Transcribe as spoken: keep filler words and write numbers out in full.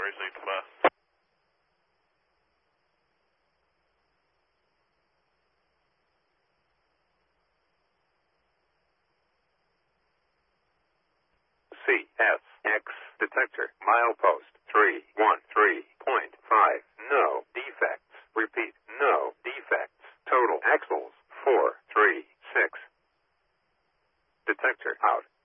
noise leads west. C S X detector, milepost three one three point five, no defects. Repeat, no defects. Total axles four three six. Detector out.